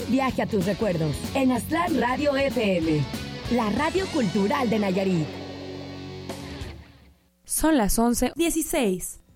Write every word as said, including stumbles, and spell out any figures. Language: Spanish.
Viaje a tus recuerdos en Aztlán Radio F M, la radio cultural de Nayarit. Son las once dieciséis.